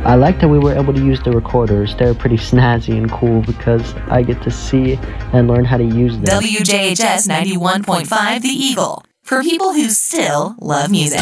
I like that we were able to use the recorders. They're pretty snazzy and cool because I get to see and learn how to use them. WJHS 91.5 The Eagle, for people who still love music.